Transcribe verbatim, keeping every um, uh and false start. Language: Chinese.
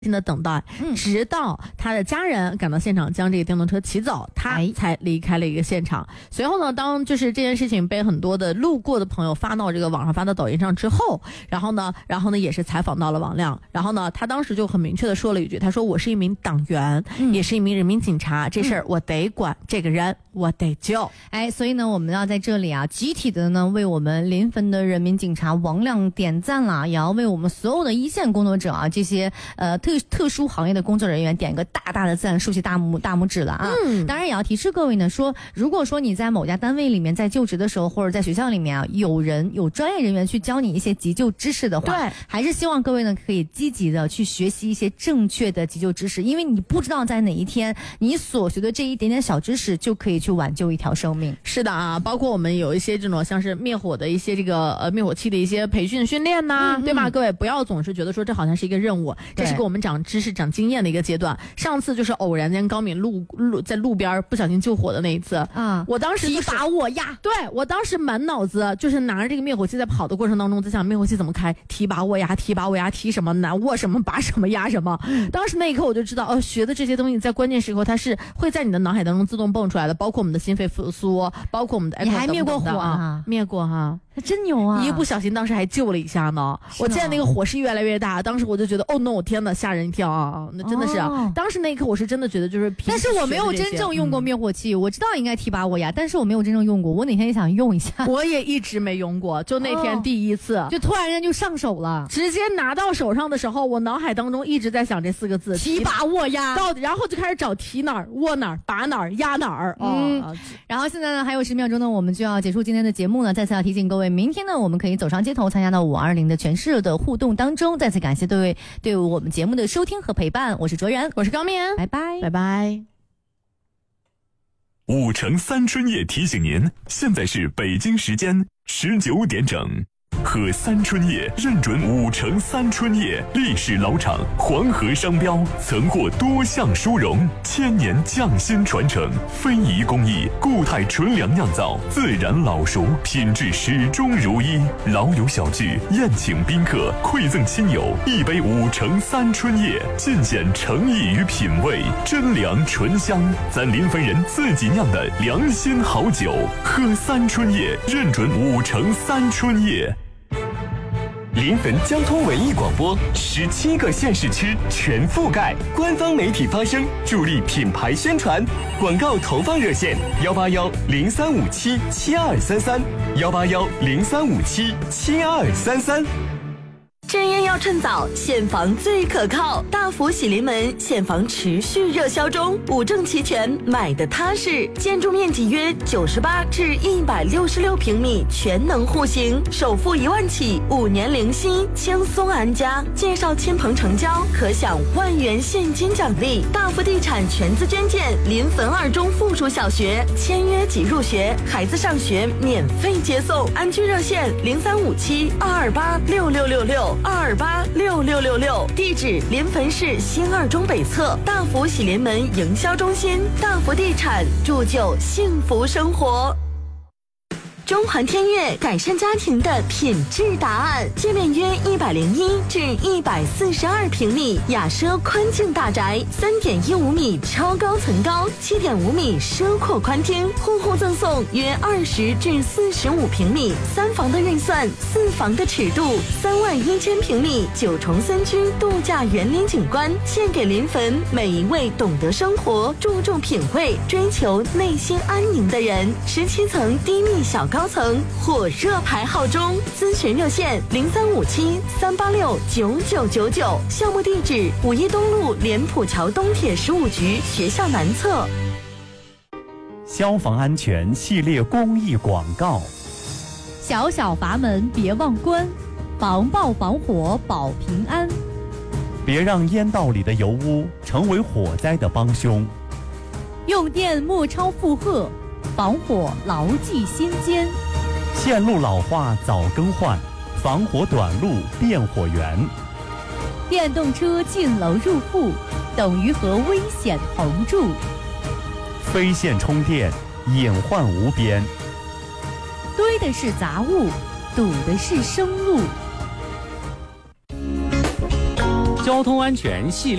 的等待，直到他的家人赶到现场将这个电动车骑走，他才离开了一个现场。随后呢，当就是这件事情被很多的路过的朋友发到这个网上，发到抖音上之后，然后呢，然后呢也是采访到了王亮，然后呢，他当时就很明确的说了一句，他说我是一名党员，嗯、也是一名人民警察，这事儿我得管，这个人我得救。 哎，所以呢，我们要在这里啊，集体的呢为我们临汾的人民警察王亮点赞啦，也要为我们所有的一线工作者啊，这些呃特特殊行业的工作人员点个大大的赞，竖起大拇大拇指了啊！嗯，当然也要提示各位呢，说如果说你在某家单位里面在就职的时候，或者在学校里面啊，有人有专业人员去教你一些急救知识的话，对，还是希望各位呢可以积极的去学习一些正确的急救知识，因为你不知道在哪一天，你所学的这一点点小知识就可以去挽救一条生命。 是的啊，包括我们有一些这种像是灭火的一些这个呃灭火器的一些培训训练呐、嗯，对吧？各位不要总是觉得说这好像是一个任务，这是给我们长知识、长经验的一个阶段。上次就是偶然间高敏路路在路边不小心救火的那一次啊，我当时提拔我呀， 对我当时满脑子就是拿着这个灭火器在跑的过程当中，在想灭火器怎么开，提拔我呀，提拔我呀，提什么拿握什么拔什么压什么。当时那一刻我就知道，哦，学的这些东西在关键时刻它是会在你的脑海当中自动蹦出来的，包括我们的心肺复苏，包括我们的 echo 你还灭过火啊？灭过哈、啊。 他真牛啊！ 一不小心当时还救了一下呢。我见那个火势越来越大，当时我就觉得哦 no 天哪，吓人一跳啊！那真的是、啊哦、当时那一刻我是真的觉得就是， 但是我没有真正用过灭火器、嗯、我知道应该提拔我呀，但是我没有真正用过，我哪天也想用一下。 我也一直没用过，就那天第一次、哦、 就突然间就上手了， 直接拿到手上的时候，我脑海当中一直在想这四个字， 提拔我呀， 到底然后就开始找提哪儿握哪儿拔哪儿压哪儿。嗯、哦， 然后现在呢还有十秒钟呢，我们就要结束今天的节目呢，再次要提醒各位，明天呢我们可以走上街头参加到五二零的全市的互动当中。再次感谢各位对我们节目的收听和陪伴，我是卓然， 我是高棉， 拜拜拜拜。 五城三春夜提醒您，现在是北京时间十九点整。喝三春夜认准五城三春夜，历史老厂，黄河商标，曾获多项殊荣，千年匠心传承，非遗工艺，固态纯粮酿造，自然老熟，品质始终如一。老友小聚，宴请宾客，馈赠亲友，一杯五城三春夜，尽显诚意与品味，真粮醇香，咱临汾人自己酿的良心好酒。喝三春夜认准五城三春夜。临汾交通文艺广播，十七个县市区全覆盖，官方媒体发声，助力品牌宣传。广告投放热线：幺八幺零三五七七二三三，幺八幺零三五七七二三三。 真烟要趁早，现房最可靠。大福喜临门，现房持续热销中，五证齐全，买的踏实。建筑面积约九十八至一百六十六平米，全能户型，首付一万起，五年零息，轻松安家。介绍亲朋成交，可享万元现金奖励。大福地产全资捐建临汾二中附属小学，签约即入学，孩子上学免费接送。安居热线零三五七二二八六六六六。二二八六六六六，地址临汾市新二中北侧大福喜临门营销中心。大福地产铸就幸福生活。中环天悦改善家庭的品质答案，界面约一百零一至一百四十二平米，雅奢宽净大宅，三点一五米超高层高，七点五米奢阔宽厅，户户赠送约二十至四十五平米，三房的预算，四房的尺度，三万一千平米，九重三居度假园林景观，献给临汾每一位懂得生活、注重品味、追求内心安宁的人。十七层低密小高层火热排号中，咨询热线零三五七三八六九九九九，项目地址五一东路莲浦桥东铁十五局学校南侧。 消防安全系列公益广告： 小小阀门别忘关，防爆防火保平安。 别让烟道里的油污成为火灾的帮凶。 用电莫超负荷，防火牢记心间。 线路老化早更换，防火短路变火源。 电动车进楼入户，等于和危险同住。 非线充电，隐患无边。 堆的是杂物，堵的是生路。 交通安全系列。